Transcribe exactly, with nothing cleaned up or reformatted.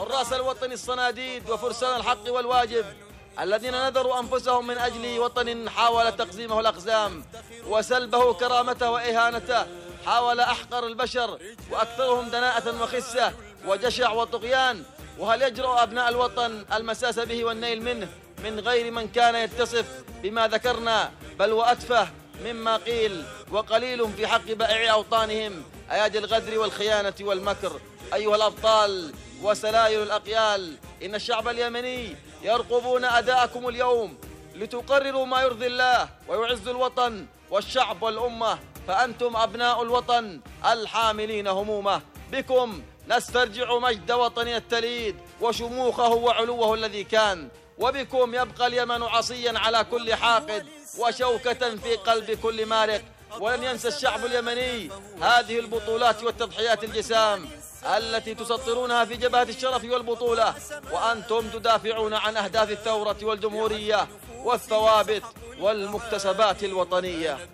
حراس الوطن الصناديد وفرسان الحق والواجب الذين نذروا أنفسهم من أجل وطن حاول تقزيمه الأقزام وسلبه كرامته وإهانته، حاول أحقر البشر وأكثرهم دناءة وخسة وجشع وطغيان. وهل يجرؤ أبناء الوطن المساس به والنيل منه من غير من كان يتصف بما ذكرنا، بل وأتفه مما قيل، وقليل في حق بائعي أوطانهم أيادي الغدر والخيانة والمكر؟ أيها الأبطال وسلايل الأقيال، إن الشعب اليمني يرقبون أداءكم اليوم لتقرروا ما يرضي الله ويعز الوطن والشعب والأمة، فأنتم أبناء الوطن الحاملين همومه. بكم نسترجع مجد وطننا التليد وشموخه وعلوه الذي كان، وبكم يبقى اليمن عصيا على كل حاقد وشوكة في قلب كل مارق. ولن ينسى الشعب اليمني هذه البطولات والتضحيات الجسام التي تسطرونها في جبهة الشرف والبطولة، وأنتم تدافعون عن أهداف الثورة والجمهورية والثوابت والمكتسبات الوطنية.